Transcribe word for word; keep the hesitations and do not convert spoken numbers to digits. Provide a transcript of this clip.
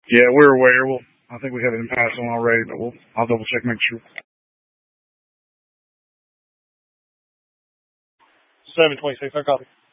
Yeah, we're aware. We'll, I think we have it in pass on already, but we'll, I'll double check, make sure. seven twenty-six, I copy.